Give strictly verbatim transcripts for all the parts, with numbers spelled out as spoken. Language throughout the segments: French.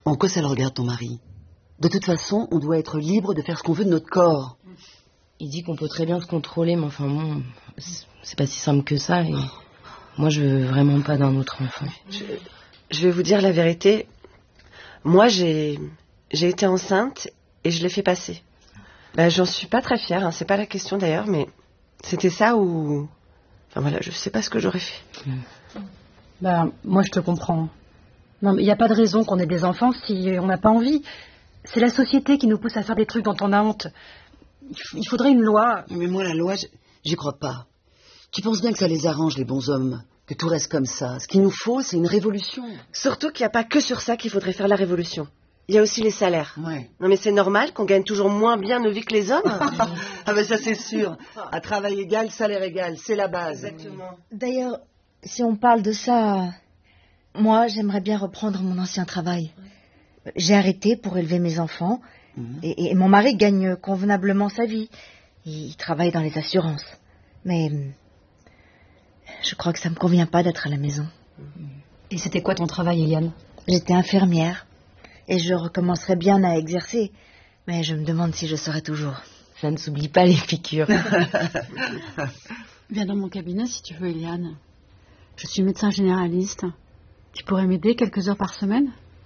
En quoi ça le regarde, ton mari? De toute façon, on doit être libre de faire ce qu'on veut de notre corps. Il dit qu'on peut très bien se contrôler, mais enfin bon, c'est pas si simple que ça. Et moi, je veux vraiment pas d'un autre enfant. Je, je vais vous dire la vérité. Moi, j'ai, j'ai été enceinte et je l'ai fait passer. Ben, j'en suis pas très fière, hein, c'est pas la question d'ailleurs, mais c'était ça ou... Enfin voilà, je sais pas ce que j'aurais fait. Mmh. Ben, moi, je te comprends. Non, mais il n'y a pas de raison qu'on ait des enfants si on n'a pas envie. C'est la société qui nous pousse à faire des trucs dont on a honte. Il faudrait une loi. Mais moi, la loi, j'y crois pas. Tu penses bien que ça les arrange, les bons hommes, que tout reste comme ça. Ce qu'il nous faut, c'est une révolution. Surtout qu'il n'y a pas que sur ça qu'il faudrait faire la révolution. Il y a aussi les salaires. Ouais. Non mais c'est normal qu'on gagne toujours moins bien nos vies que les hommes. Ah ben ça c'est sûr. À travail égal, salaire égal, c'est la base. Exactement. D'ailleurs, si on parle de ça, moi j'aimerais bien reprendre mon ancien travail. J'ai arrêté pour élever mes enfants mmh. et, et mon mari gagne convenablement sa vie. Il travaille dans les assurances. Mais je crois que ça me convient pas d'être à la maison. Et c'était quoi ton travail, Eliane? J'étais infirmière. Et je recommencerai bien à exercer. Mais je me demande si je serai toujours. Ça ne s'oublie pas les piqûres. Viens dans mon cabinet si tu veux, Eliane. Je suis médecin généraliste. Tu pourrais m'aider quelques heures par semaine?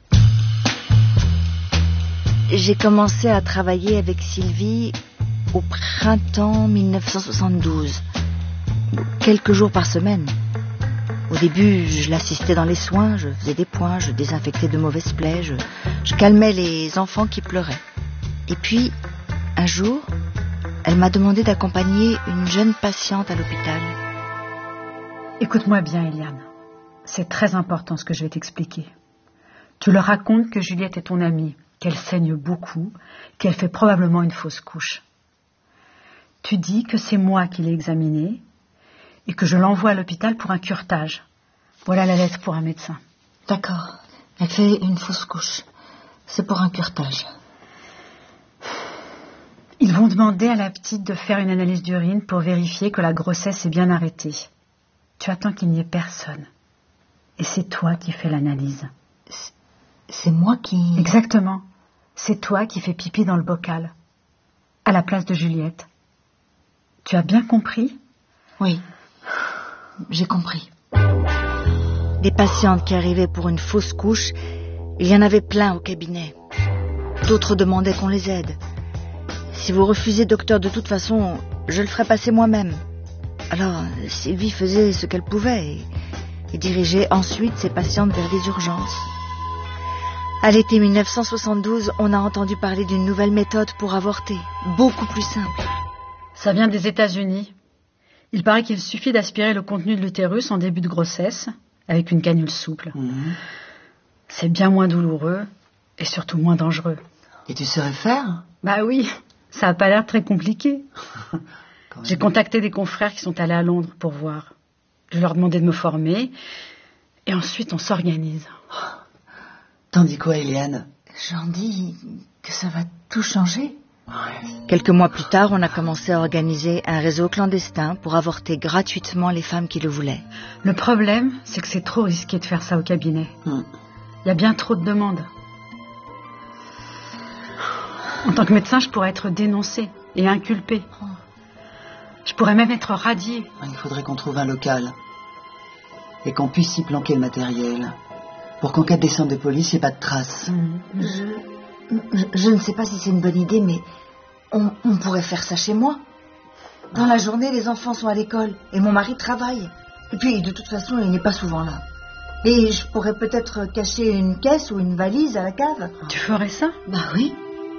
J'ai commencé à travailler avec Sylvie au printemps mille neuf cent soixante-douze. Quelques jours par semaine. Au début, je l'assistais dans les soins, je faisais des points, je désinfectais de mauvaises plaies, je, je calmais les enfants qui pleuraient. Et puis, un jour, elle m'a demandé d'accompagner une jeune patiente à l'hôpital. Écoute-moi bien, Eliane. C'est très important ce que je vais t'expliquer. Tu leur racontes que Juliette est ton amie, qu'elle saigne beaucoup, qu'elle fait probablement une fausse couche. Tu dis que c'est moi qui l'ai examinée et que je l'envoie à l'hôpital pour un curetage. Voilà la lettre pour un médecin. D'accord. Elle fait une fausse couche. C'est pour un curetage. Ils vont demander à la petite de faire une analyse d'urine pour vérifier que la grossesse est bien arrêtée. Tu attends qu'il n'y ait personne. Et c'est toi qui fais l'analyse. C'est moi qui... Exactement. C'est toi qui fais pipi dans le bocal. À la place de Juliette. Tu as bien compris? Oui. J'ai compris. Des patientes qui arrivaient pour une fausse couche, il y en avait plein au cabinet. D'autres demandaient qu'on les aide. Si vous refusez, docteur, de toute façon, je le ferai passer moi-même. Alors, Sylvie faisait ce qu'elle pouvait et, et dirigeait ensuite ses patientes vers les urgences. À l'été mille neuf cent soixante-douze, on a entendu parler d'une nouvelle méthode pour avorter, beaucoup plus simple. Ça vient des États-Unis. Il paraît qu'il suffit d'aspirer le contenu de l'utérus en début de grossesse, avec une canule souple. Mmh. C'est bien moins douloureux et surtout moins dangereux. Et tu saurais faire? Bah oui, ça n'a pas l'air très compliqué. J'ai contacté des confrères qui sont allés à Londres pour voir. Je leur demandais de me former et ensuite on s'organise. T'en dis quoi, Eliane? J'en dis que ça va tout changer. Ouais. Quelques mois plus tard, on a commencé à organiser un réseau clandestin pour avorter gratuitement les femmes qui le voulaient. Le problème, c'est que c'est trop risqué de faire ça au cabinet. Il hum. y a bien trop de demandes. En tant que médecin, je pourrais être dénoncée et inculpée. Oh. Je pourrais même être radiée. Il faudrait qu'on trouve un local et qu'on puisse y planquer le matériel pour qu'en cas de descente de police, il n'y ait pas de traces. Hum. Je... Je, je ne sais pas si c'est une bonne idée, mais on, on pourrait faire ça chez moi. Dans la journée, les enfants sont à l'école et mon mari travaille. Et puis, de toute façon, il n'est pas souvent là. Et je pourrais peut-être cacher une caisse ou une valise à la cave. Tu ferais ça? Bah oui.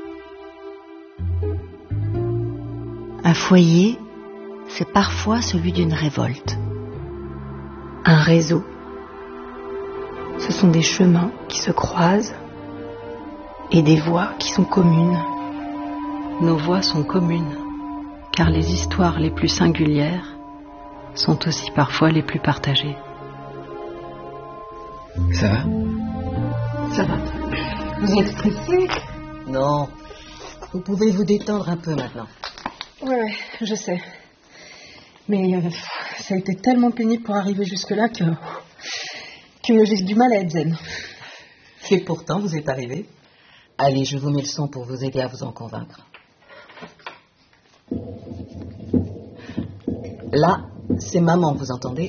Un foyer, c'est parfois celui d'une révolte. Un réseau. Ce sont des chemins qui se croisent et des voies qui sont communes. Nos voies sont communes, car les histoires les plus singulières sont aussi parfois les plus partagées. Ça va? Ça va. Vous êtes stressé? Non. Vous pouvez vous détendre un peu maintenant. Ouais, je sais. Mais euh, ça a été tellement pénible pour arriver jusque-là que, que j'ai du mal à être zen. Et pourtant, vous êtes arrivé. Allez, je vous mets le son pour vous aider à vous en convaincre. Là, c'est maman, vous entendez?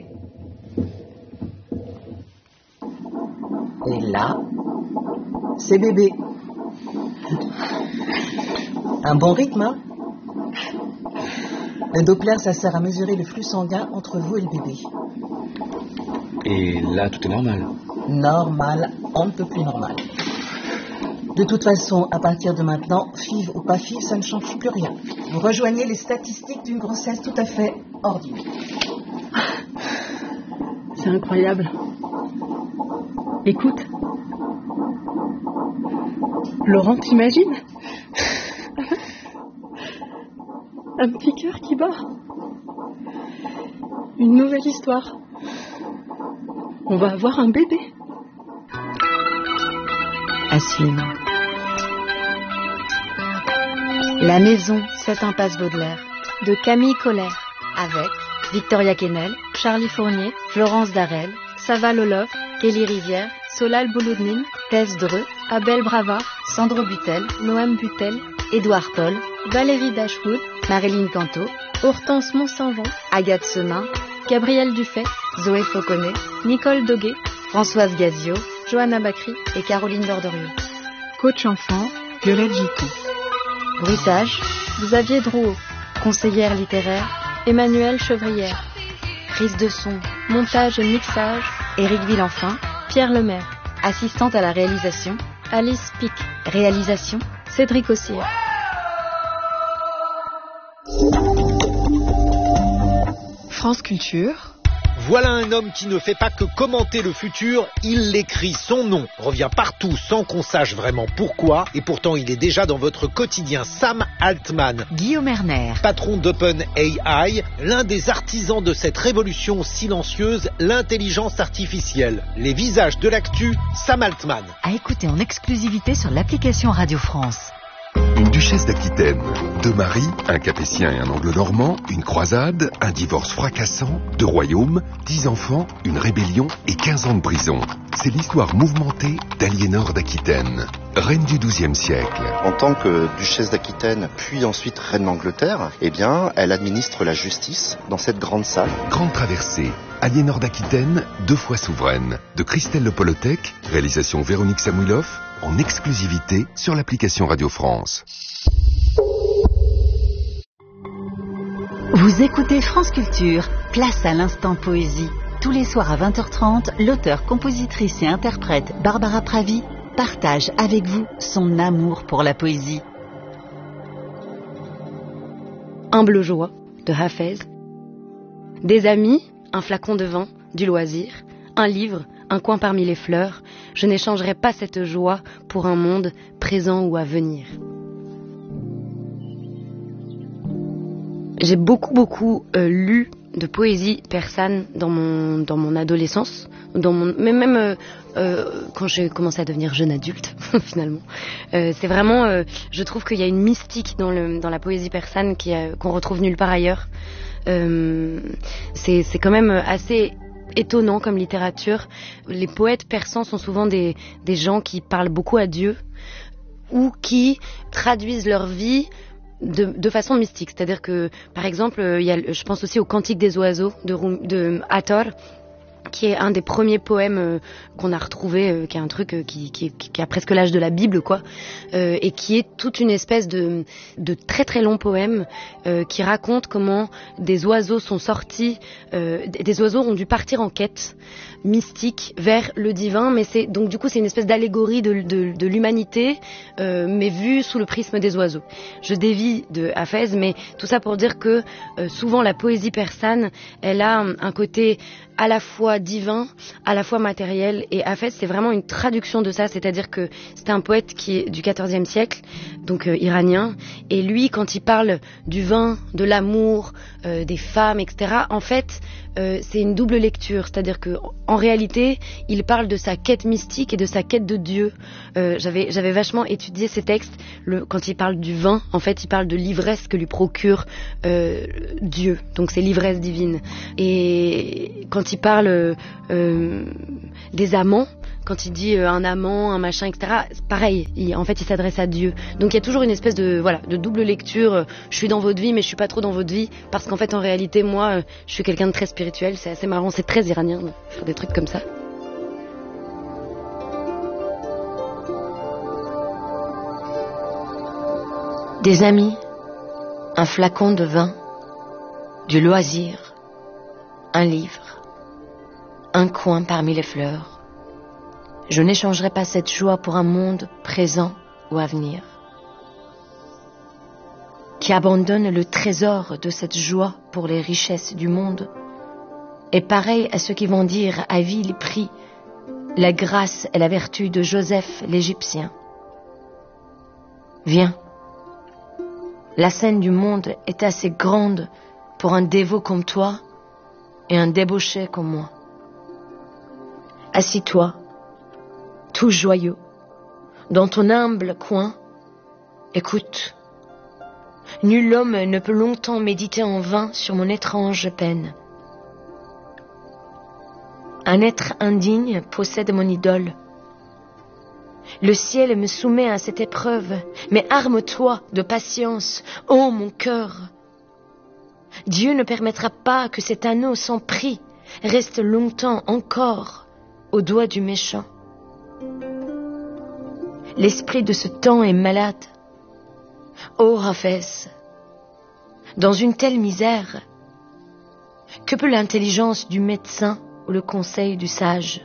Et là, c'est bébé. Un bon rythme, hein? Le Doppler, ça sert à mesurer le flux sanguin entre vous et le bébé. Et là, tout est normal. Normal, on ne peut plus normal. De toute façon, à partir de maintenant, F I V ou pas F I V, ça ne change plus rien. Vous rejoignez les statistiques d'une grossesse tout à fait ordinaire. C'est incroyable. Écoute. Laurent, t'imagines? Un petit cœur qui bat. Une nouvelle histoire. On va avoir un bébé. À suivre. La maison, cette impasse Baudelaire, de Camille Colère, avec Victoria Kennel, Charlie Fournier, Florence Darel, Sava Loloff, Kelly Rivière, Solal Bouloudnine, Tess Dreux, Abel Bravard, Sandro Butel, Noam Butel, Édouard Paul, Valérie Dashwood, Marilyn Canto, Hortense Monsanvon, Agathe Semin, Gabrielle Dufay, Zoé Fauconnet, Nicole Doguet, Françoise Gazio, Johanna Bacry et Caroline Dordorieux. Coach enfant, Violette Giton. Bruissage, Xavier Drouot. Conseillère littéraire, Emmanuelle Chevrière. Prise de son, montage et mixage, Éric Villenfin, Pierre Lemaire. Assistante à la réalisation, Alice Pic. Réalisation, Cédric Ossier. France Culture. Voilà un homme qui ne fait pas que commenter le futur, il l'écrit. Son nom revient partout sans qu'on sache vraiment pourquoi, et pourtant il est déjà dans votre quotidien. Sam Altman. Guillaume Erner. Patron d'OpenAI, l'un des artisans de cette révolution silencieuse, l'intelligence artificielle. Les visages de l'actu, Sam Altman. À écouter en exclusivité sur l'application Radio France. Une duchesse d'Aquitaine, deux maris, un capétien et un anglo-normand, une croisade, un divorce fracassant, deux royaumes, dix enfants, une rébellion et quinze ans de prison. C'est l'histoire mouvementée d'Aliénor d'Aquitaine, reine du douzième siècle. En tant que duchesse d'Aquitaine, puis ensuite reine d'Angleterre, eh bien, elle administre la justice dans cette grande salle. Grande traversée, Aliénor d'Aquitaine, deux fois souveraine, de Christelle Le Polotec, réalisation Véronique Samouilov, en exclusivité sur l'application Radio France. Vous écoutez France Culture, place à l'instant poésie. Tous les soirs à vingt heures trente, l'auteure, compositrice et interprète Barbara Pravi partage avec vous son amour pour la poésie. Humble joie de Hafez. Des amis, un flacon de vin, du loisir, un livre, un coin parmi les fleurs, je n'échangerai pas cette joie pour un monde présent ou à venir. J'ai beaucoup, beaucoup euh, lu de poésie persane dans mon, dans mon adolescence, dans mon, mais même euh, euh, quand j'ai commencé à devenir jeune adulte, finalement. Euh, c'est vraiment, euh, je trouve qu'il y a une mystique dans, le, dans la poésie persane qui, euh, qu'on retrouve nulle part ailleurs. Euh, c'est, c'est quand même assez étonnant comme littérature. Les poètes persans sont souvent des, des gens qui parlent beaucoup à Dieu ou qui traduisent leur vie de, de façon mystique. C'est-à-dire que, par exemple, il y a, je pense aussi au Cantique des oiseaux de, de Hathor, qui est un des premiers poèmes euh, qu'on a retrouvé, euh, qui est un truc euh, qui, qui, qui a presque l'âge de la Bible, quoi, euh, et qui est toute une espèce de, de très très long poème euh, qui raconte comment des oiseaux sont sortis, euh, des oiseaux ont dû partir en quête mystique vers le divin, mais c'est donc du coup c'est une espèce d'allégorie de, de, de l'humanité, euh, mais vue sous le prisme des oiseaux. Je dévie de Hafez, mais tout ça pour dire que euh, souvent la poésie persane, elle a un, un côté à la fois divin, à la fois matériel, et Hafez c'est vraiment une traduction de ça, c'est-à-dire que c'est un poète qui est du quatorzième siècle, donc euh, iranien, et lui quand il parle du vin, de l'amour, euh, des femmes, et cetera, en fait euh, c'est une double lecture, c'est-à-dire que en réalité il parle de sa quête mystique et de sa quête de Dieu. Euh, j'avais, j'avais vachement étudié ces textes, le, quand il parle du vin, en fait il parle de l'ivresse que lui procure euh, Dieu, donc c'est l'ivresse divine, et quand il parle euh, des amants, quand il dit euh, un amant, un machin, et cetera, pareil, il, en fait, il s'adresse à Dieu. Donc il y a toujours une espèce de, voilà, de double lecture. Euh, je suis dans votre vie, mais je suis pas trop dans votre vie, parce qu'en fait, en réalité, moi, euh, je suis quelqu'un de très spirituel. C'est assez marrant, c'est très iranien de faire des trucs comme ça. Des amis, un flacon de vin, du loisir, un livre, un coin parmi les fleurs. Je n'échangerai pas cette joie pour un monde présent ou à venir, qui abandonne le trésor de cette joie pour les richesses du monde, est pareil à ceux qui vont dire à vil prix la grâce et la vertu de Joseph l'Égyptien. Viens. La scène du monde est assez grande pour un dévot comme toi et un débauché comme moi. Assis-toi, tout joyeux, dans ton humble coin, écoute. Nul homme ne peut longtemps méditer en vain sur mon étrange peine. Un être indigne possède mon idole. Le ciel me soumet à cette épreuve, mais arme-toi de patience, ô mon cœur. Dieu ne permettra pas que cet anneau sans prix reste longtemps encore au doigt du méchant. L'esprit de ce temps est malade. Ô Hafez, dans une telle misère, que peut l'intelligence du médecin ou le conseil du sage?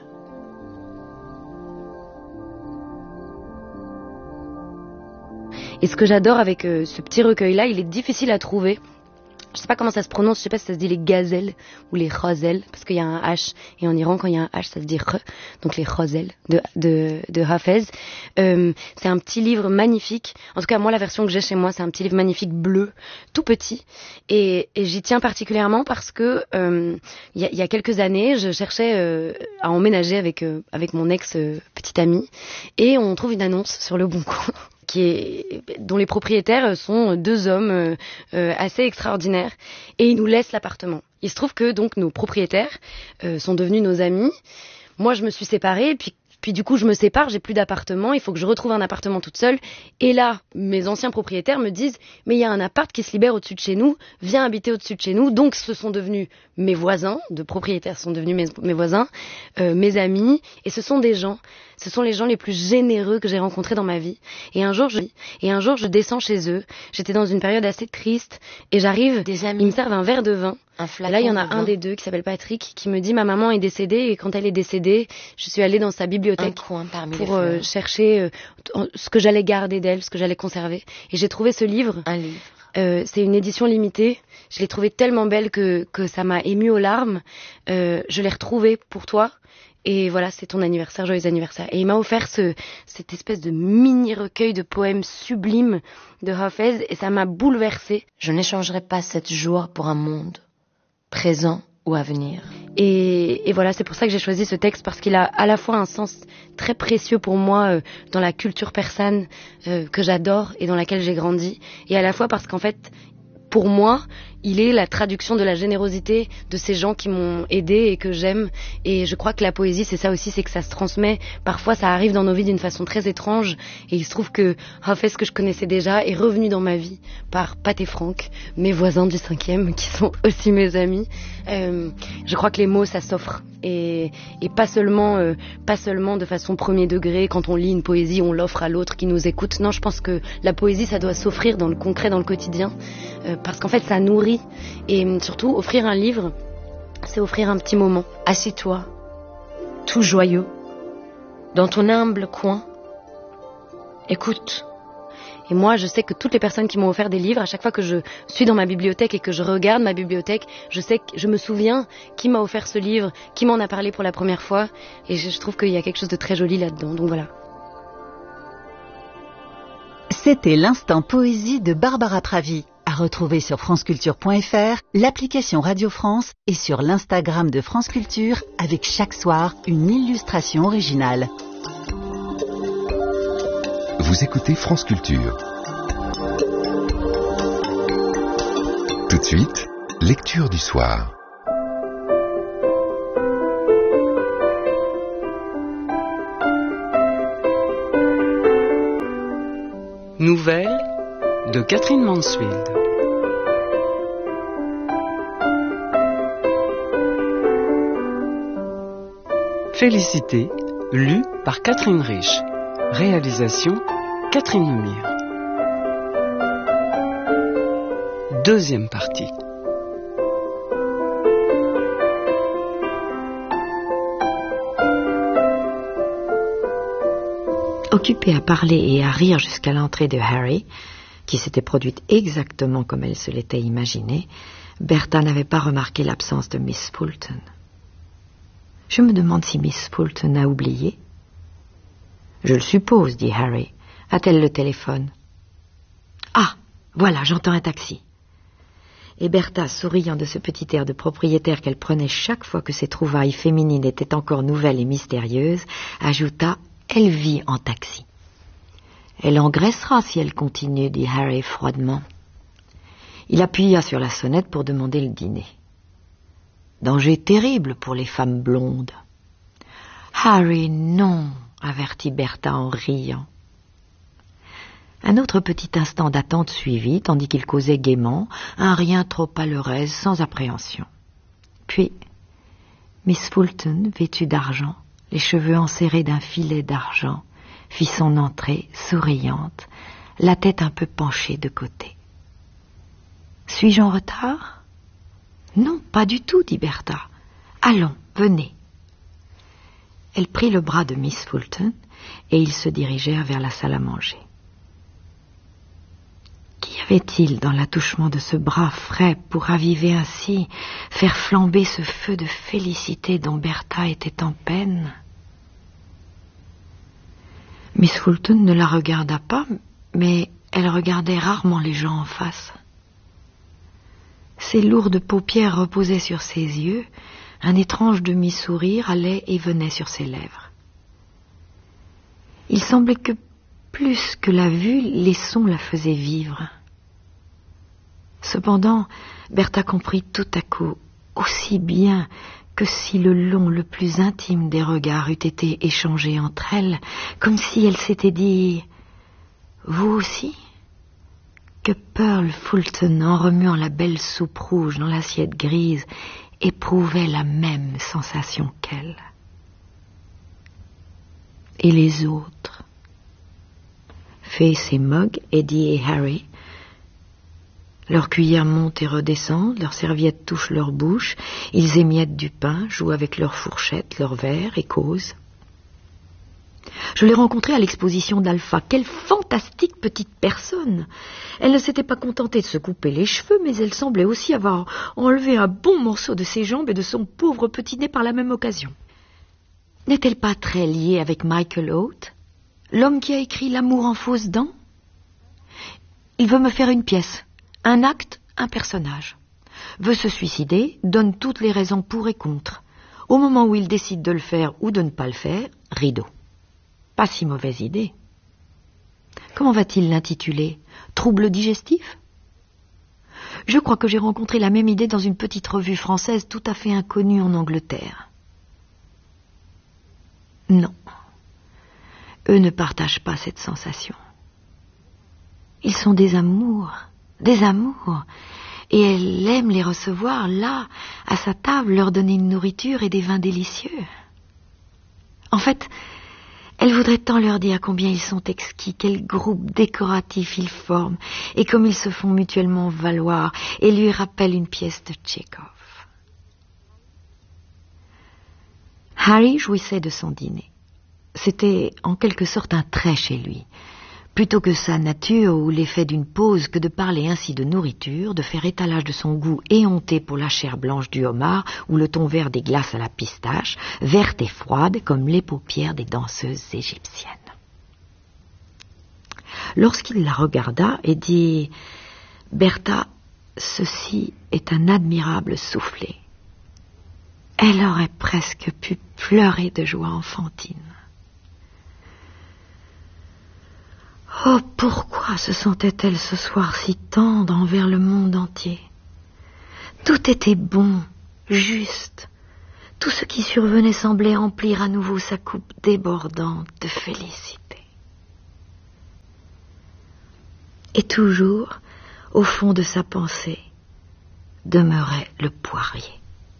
Et ce que j'adore avec euh, ce petit recueil-là, il est difficile à trouver. Je sais pas comment ça se prononce, je sais pas si ça se dit les gazelles ou les chazelles, parce qu'il y a un H, et en Iran, quand il y a un H, ça se dit r, donc les chazelles de, de, de Hafez. Euh, c'est un petit livre magnifique. En tout cas, moi, la version que j'ai chez moi, c'est un petit livre magnifique bleu, tout petit. Et, et j'y tiens particulièrement parce que, euh, il y a, il y a quelques années, je cherchais euh, à emménager avec, euh, avec mon ex euh, petite amie, et on trouve une annonce sur Le Bon Coin. Qui est, dont les propriétaires sont deux hommes euh, euh, assez extraordinaires, et ils nous laissent l'appartement. Il se trouve que donc nos propriétaires euh, sont devenus nos amis. Moi, je me suis séparée, puis Puis du coup, je me sépare, j'ai plus d'appartement, il faut que je retrouve un appartement toute seule. Et là, mes anciens propriétaires me disent « Mais il y a un appart qui se libère au-dessus de chez nous, viens habiter au-dessus de chez nous. » Donc, ce sont devenus mes voisins, de propriétaires sont devenus mes, mes voisins, euh, mes amis. Et ce sont des gens, ce sont les gens les plus généreux que j'ai rencontrés dans ma vie. Et un jour, je, et un jour, je descends chez eux. J'étais dans une période assez triste et j'arrive, des amis. Ils me servent un verre de vin. Et là, il y en a un des deux qui s'appelle Patrick qui me dit « Ma maman est décédée et quand elle est décédée, je suis allée dans sa bibliothèque pour euh, chercher euh, ce que j'allais garder d'elle, ce que j'allais conserver. » Et j'ai trouvé ce livre. Un livre. Euh, c'est une édition limitée. Je l'ai trouvée tellement belle que, que ça m'a émue aux larmes. Euh, je l'ai retrouvée pour toi. Et voilà, c'est ton anniversaire, joyeux anniversaire. Et il m'a offert ce, cette espèce de mini-recueil de poèmes sublimes de Hafez et ça m'a bouleversée. Je n'échangerai pas cette joie pour un monde présent ou à venir. Et, et voilà, c'est pour ça que j'ai choisi ce texte, parce qu'il a à la fois un sens très précieux pour moi euh, dans la culture persane euh, que j'adore et dans laquelle j'ai grandi, et à la fois parce qu'en fait, pour moi, il est la traduction de la générosité de ces gens qui m'ont aidé et que j'aime. Et je crois que la poésie, c'est ça aussi, c'est que ça se transmet. Parfois, ça arrive dans nos vies d'une façon très étrange. Et il se trouve que Hafez, que je connaissais déjà, est revenu dans ma vie par Pat et Franck, mes voisins du cinquième, qui sont aussi mes amis. Euh, je crois que les mots, ça s'offre. Et, et pas seulement, euh, pas seulement de façon premier degré. Quand on lit une poésie, on l'offre à l'autre qui nous écoute. Non, je pense que la poésie, ça doit s'offrir dans le concret, dans le quotidien. Euh, parce qu'en fait, ça nourrit. Et surtout, offrir un livre, c'est offrir un petit moment. Assis-toi, tout joyeux, dans ton humble coin. Écoute. Et moi, je sais que toutes les personnes qui m'ont offert des livres, à chaque fois que je suis dans ma bibliothèque et que je regarde ma bibliothèque, je sais que je me souviens qui m'a offert ce livre, qui m'en a parlé pour la première fois. Et je trouve qu'il y a quelque chose de très joli là-dedans. Donc voilà. C'était l'instant poésie de Barbara Pravi. À retrouver sur franceculture point f r, l'application Radio France et sur l'Instagram de France Culture avec chaque soir une illustration originale. Vous écoutez France Culture. Tout de suite, lecture du soir. Nouvelle de Catherine Mansfield. Félicité, lu par Catherine Rich. Réalisation Catherine Lemire. Deuxième partie. Occupée à parler et à rire jusqu'à l'entrée de Harry, qui s'était produite exactement comme elle se l'était imaginé, Bertha n'avait pas remarqué l'absence de Miss Poulton. Je me demande si Miss Poulton a oublié. Je le suppose, dit Harry. A-t-elle le téléphone? Ah, voilà, j'entends un taxi. Et Bertha, souriant de ce petit air de propriétaire qu'elle prenait chaque fois que ses trouvailles féminines étaient encore nouvelles et mystérieuses, ajouta: elle vit en taxi. Elle engraissera si elle continue, dit Harry froidement. Il appuya sur la sonnette pour demander le dîner. Danger terrible pour les femmes blondes. Harry, non, avertit Bertha en riant. Un autre petit instant d'attente suivit, tandis qu'ils causaient gaiement, un rien trop à leur aise, sans appréhension. Puis, Miss Poulton, vêtue d'argent, les cheveux enserrés d'un filet d'argent, fit son entrée, souriante, la tête un peu penchée de côté. « Suis-je en retard ?»« Non, pas du tout, dit Bertha. Allons, venez. » Elle prit le bras de Miss Poulton et ils se dirigèrent vers la salle à manger. Qu'y avait-il dans l'attouchement de ce bras frais pour raviver ainsi, faire flamber ce feu de félicité dont Bertha était en peine? Miss Poulton ne la regarda pas, mais elle regardait rarement les gens en face. Ses lourdes paupières reposaient sur ses yeux, un étrange demi-sourire allait et venait sur ses lèvres. Il semblait que, plus que la vue, les sons la faisaient vivre. Cependant, Bertha comprit tout à coup, aussi bien que si le long, le plus intime des regards eût été échangé entre elles, comme si elle s'était dit « Vous aussi ?» que Pearl Fulton, en remuant la belle soupe rouge dans l'assiette grise, éprouvait la même sensation qu'elle. Et les autres? Faith et Mog, Eddie et Harry. Leurs cuillères montent et redescendent, leurs serviettes touchent leur bouche, ils émiettent du pain, jouent avec leurs fourchettes, leurs verres et causent. Je l'ai rencontrée à l'exposition d'Alpha. Quelle fantastique petite personne! Elle ne s'était pas contentée de se couper les cheveux, mais elle semblait aussi avoir enlevé un bon morceau de ses jambes et de son pauvre petit nez par la même occasion. N'est-elle pas très liée avec Michael Oates, l'homme qui a écrit L'amour en fausses dents? Il veut me faire une pièce, un acte, un personnage. Veut se suicider, donne toutes les raisons pour et contre. Au moment où il décide de le faire ou de ne pas le faire, rideau. Pas si mauvaise idée. Comment va-t-il l'intituler? Trouble digestif? Je crois que j'ai rencontré la même idée dans une petite revue française tout à fait inconnue en Angleterre. Non. Eux ne partagent pas cette sensation. Ils sont des amours, des amours, et elle aime les recevoir là, à sa table, leur donner une nourriture et des vins délicieux. En fait, elle voudrait tant leur dire combien ils sont exquis, quel groupe décoratif ils forment, et comme ils se font mutuellement valoir, et lui rappellent une pièce de Tchekhov. Harry jouissait de son dîner. C'était en quelque sorte un trait chez lui. Plutôt que sa nature ou l'effet d'une pause que de parler ainsi de nourriture, de faire étalage de son goût éhonté pour la chair blanche du homard ou le ton vert des glaces à la pistache, verte et froide comme les paupières des danseuses égyptiennes. Lorsqu'il la regarda et dit « Bertha, ceci est un admirable soufflet », elle aurait presque pu pleurer de joie enfantine. Oh, pourquoi se sentait-elle ce soir si tendre envers le monde entier? Tout était bon, juste. Tout ce qui survenait semblait remplir à nouveau sa coupe débordante de félicité. Et toujours, au fond de sa pensée, demeurait le poirier.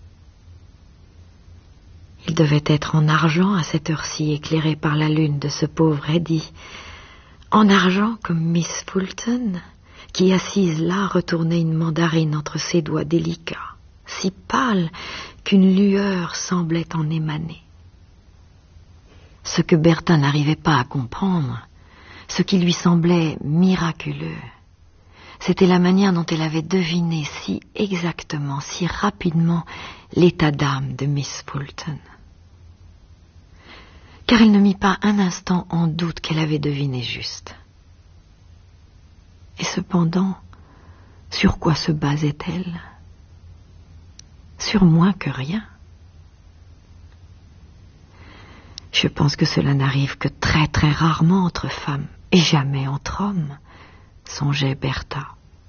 Il devait être en argent à cette heure-ci, éclairé par la lune de ce pauvre Eddie. En argent comme Miss Fulton, qui assise là retournait une mandarine entre ses doigts délicats, si pâle qu'une lueur semblait en émaner. Ce que Bertha n'arrivait pas à comprendre, ce qui lui semblait miraculeux, c'était la manière dont elle avait deviné si exactement, si rapidement l'état d'âme de Miss Fulton. Car elle ne mit pas un instant en doute qu'elle avait deviné juste. Et cependant, sur quoi se basait-elle? Sur moins que rien. Je pense que cela n'arrive que très très rarement entre femmes, et jamais entre hommes, songeait Bertha.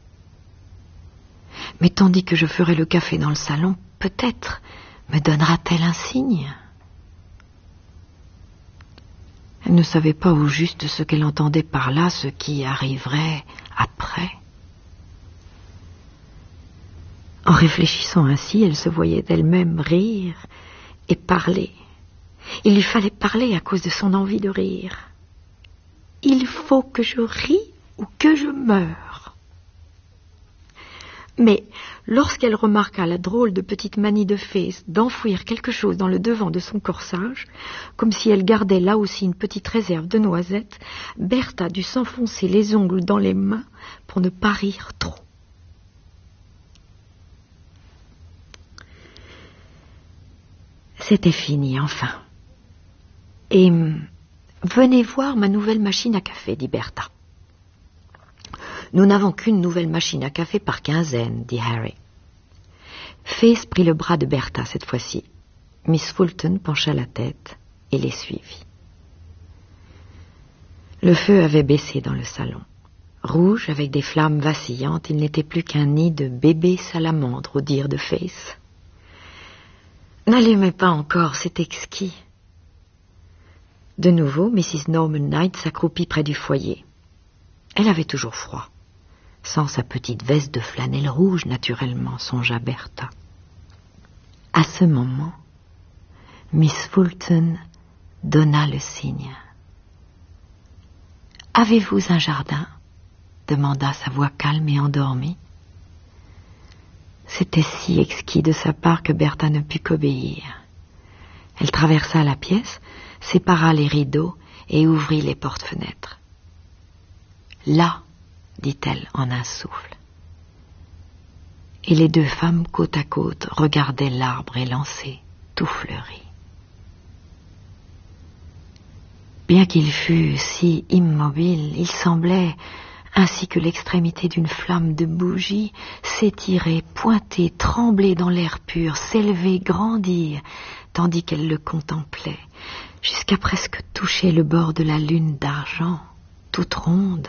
Mais tandis que je ferai le café dans le salon, peut-être me donnera-t-elle un signe? Elle ne savait pas au juste ce qu'elle entendait par là, ce qui arriverait après. En réfléchissant ainsi, elle se voyait d'elle-même rire et parler. Il lui fallait parler à cause de son envie de rire. Il faut que je rie ou que je meure. Mais lorsqu'elle remarqua la drôle de petite manie de Face d'enfouir quelque chose dans le devant de son corsage, comme si elle gardait là aussi une petite réserve de noisettes, Bertha dut s'enfoncer les ongles dans les mains pour ne pas rire trop. C'était fini, enfin. Et venez voir ma nouvelle machine à café, dit Bertha. Nous n'avons qu'une nouvelle machine à café par quinzaine, dit Harry. Face prit le bras de Bertha cette fois-ci. Miss Fulton pencha la tête et les suivit. Le feu avait baissé dans le salon. Rouge, avec des flammes vacillantes, il n'était plus qu'un nid de bébés salamandres, au dire de Face. N'allumez pas encore, c'est exquis. De nouveau, Missus Norman Knight s'accroupit près du foyer. Elle avait toujours froid. Sans sa petite veste de flanelle rouge, naturellement, songea Bertha. À ce moment, Miss Fulton donna le signe. « Avez-vous un jardin ?» demanda sa voix calme et endormie. C'était si exquis de sa part que Bertha ne put qu'obéir. Elle traversa la pièce, sépara les rideaux et ouvrit les portes-fenêtres. « Là !» dit-elle en un souffle. Et les deux femmes, côte à côte, regardaient l'arbre élancé, tout fleuri. Bien qu'il fût si immobile, il semblait, ainsi que l'extrémité d'une flamme de bougie, s'étirer, pointer, trembler dans l'air pur, s'élever, grandir, tandis qu'elle le contemplait, jusqu'à presque toucher le bord de la lune d'argent, toute ronde.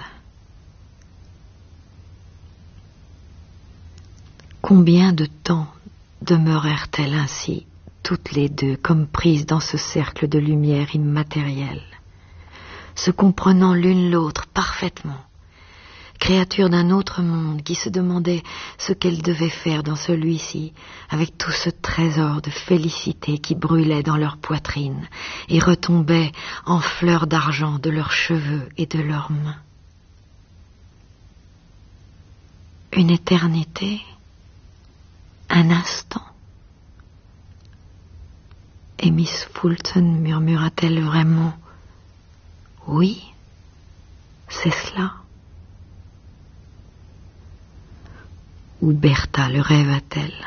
Combien de temps demeurèrent-elles ainsi, toutes les deux, comme prises dans ce cercle de lumière immatérielle, se comprenant l'une l'autre parfaitement, créatures d'un autre monde qui se demandaient ce qu'elles devaient faire dans celui-ci, avec tout ce trésor de félicité qui brûlait dans leur poitrine et retombait en fleurs d'argent de leurs cheveux et de leurs mains. Une éternité, un instant. Et Miss Fulton murmura-t-elle vraiment « Oui, c'est cela » ou Bertha le rêva-t-elle?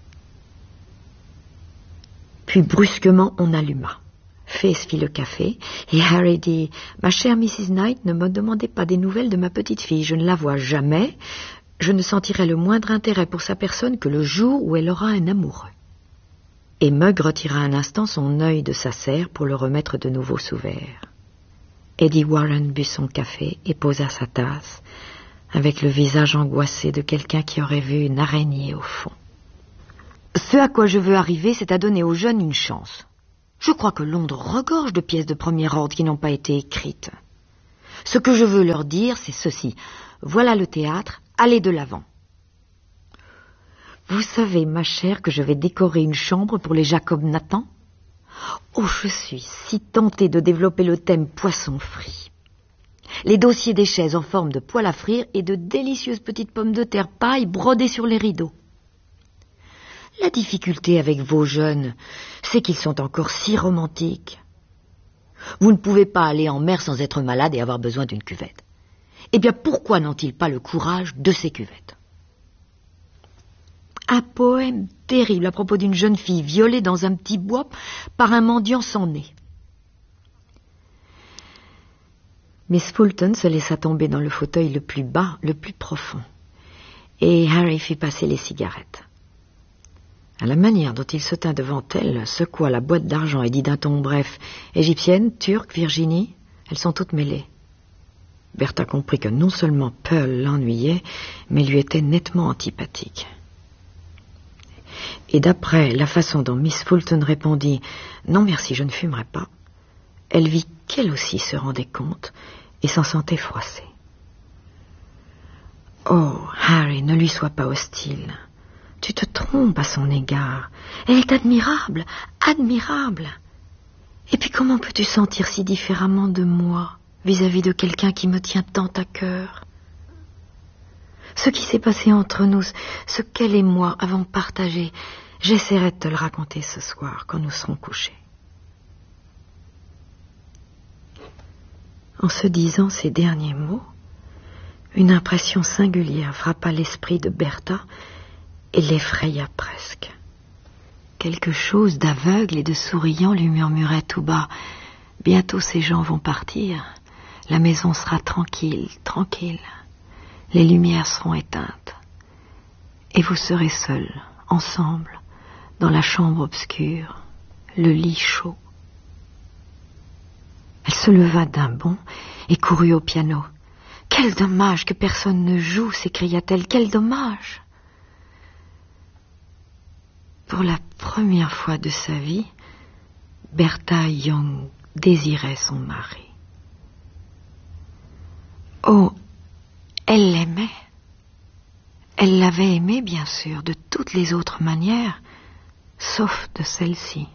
Puis brusquement on alluma. Face fit le café et Harry dit « Ma chère Missus Knight, ne me demandez pas des nouvelles de ma petite fille, je ne la vois jamais. Je ne sentirai le moindre intérêt pour sa personne que le jour où elle aura un amoureux. » Et Mugg retira un instant son œil de sa serre pour le remettre de nouveau sous verre. Eddie Warren but son café et posa sa tasse, avec le visage angoissé de quelqu'un qui aurait vu une araignée au fond. « Ce à quoi je veux arriver, c'est à donner aux jeunes une chance. Je crois que Londres regorge de pièces de premier ordre qui n'ont pas été écrites. Ce que je veux leur dire, c'est ceci. Voilà le théâtre, allez de l'avant. Vous savez, ma chère, que je vais décorer une chambre pour les Jacob Nathan? Oh, je suis si tentée de développer le thème poisson frit. Les dossiers des chaises en forme de poêle à frire et de délicieuses petites pommes de terre paille brodées sur les rideaux. La difficulté avec vos jeunes, c'est qu'ils sont encore si romantiques. Vous ne pouvez pas aller en mer sans être malade et avoir besoin d'une cuvette. Eh bien, pourquoi n'ont-ils pas le courage de ces cuvettes? Un poème terrible à propos d'une jeune fille violée dans un petit bois par un mendiant sans nez. Miss Fulton se laissa tomber dans le fauteuil le plus bas, le plus profond, et Harry fit passer les cigarettes. À la manière dont il se tint devant elle, secoua la boîte d'argent et dit d'un ton bref, « Égyptienne, turque, Virginie, elles sont toutes mêlées. » Bertha comprit que non seulement Pearl l'ennuyait, mais lui était nettement antipathique. Et d'après la façon dont Miss Fulton répondit « Non merci, je ne fumerai pas », elle vit qu'elle aussi se rendait compte et s'en sentait froissée. « Oh, Harry, ne lui sois pas hostile. Tu te trompes à son égard. Elle est admirable, admirable. Et puis comment peux-tu sentir si différemment de moi vis-à-vis de quelqu'un qui me tient tant à cœur? Ce qui s'est passé entre nous, ce qu'elle et moi avons partagé, j'essaierai de te le raconter ce soir quand nous serons couchés. » En se disant ces derniers mots, une impression singulière frappa l'esprit de Bertha et l'effraya presque. Quelque chose d'aveugle et de souriant lui murmurait tout bas, « Bientôt ces gens vont partir, la maison sera tranquille, tranquille, les lumières seront éteintes, et vous serez seuls, ensemble, dans la chambre obscure, le lit chaud. » Elle se leva d'un bond et courut au piano. « Quel dommage que personne ne joue !» s'écria-t-elle. « Quel dommage !» Pour la première fois de sa vie, Bertha Young désirait son mari. Oh, elle l'aimait. Elle l'avait aimé, bien sûr, de toutes les autres manières, sauf de celle-ci.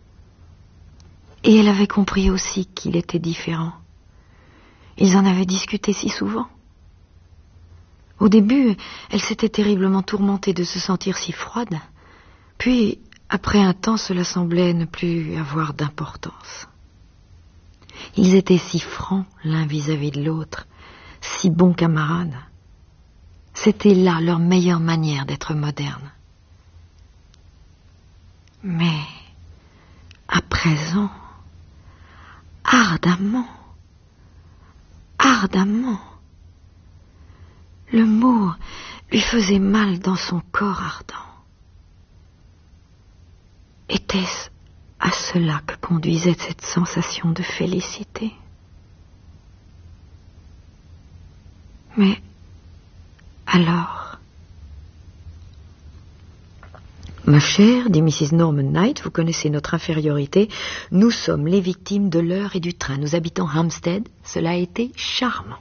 Et elle avait compris aussi qu'il était différent. Ils en avaient discuté si souvent. Au début, elle s'était terriblement tourmentée de se sentir si froide. Puis, après un temps, cela semblait ne plus avoir d'importance. Ils étaient si francs l'un vis-à-vis de l'autre, si bons camarades. C'était là leur meilleure manière d'être modernes. Mais, à présent, ardemment, ardemment, le mot lui faisait mal dans son corps ardent. Était-ce à cela que conduisait cette sensation de félicité? Mais alors... Ma chère, dit Missus Norman Knight, vous connaissez notre infériorité. Nous sommes les victimes de l'heure et du train. Nous habitons Hampstead. Cela a été charmant.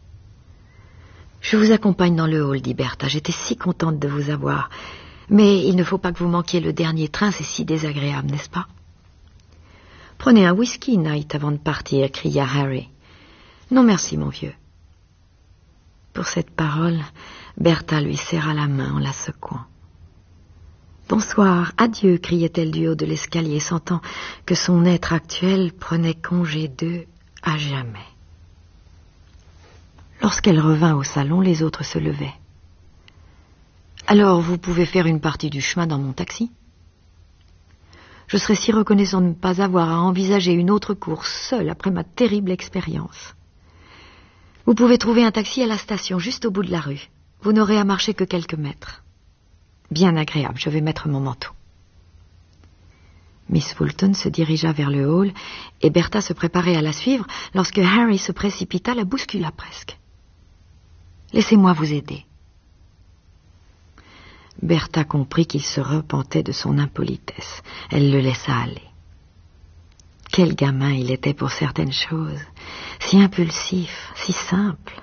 Je vous accompagne dans le hall, dit Bertha. J'étais si contente de vous avoir. Mais il ne faut pas que vous manquiez le dernier train, c'est si désagréable, n'est-ce pas? Prenez un whisky, Knight, avant de partir, cria Harry. Non, merci, mon vieux. Pour cette parole, Bertha lui serra la main en la secouant. Bonsoir, adieu, criait-elle du haut de l'escalier, sentant que son être actuel prenait congé d'eux à jamais. Lorsqu'elle revint au salon, les autres se levaient. Alors, vous pouvez faire une partie du chemin dans mon taxi? Je serais si reconnaissant de ne pas avoir à envisager une autre course seule après ma terrible expérience. Vous pouvez trouver un taxi à la station, juste au bout de la rue. Vous n'aurez à marcher que quelques mètres. Bien agréable, je vais mettre mon manteau. Miss Fulton se dirigea vers le hall et Bertha se préparait à la suivre lorsque Harry se précipita, la bouscula presque. « Laissez-moi vous aider. » Bertha comprit qu'il se repentait de son impolitesse. Elle le laissa aller. Quel gamin il était pour certaines choses, si impulsif, si simple.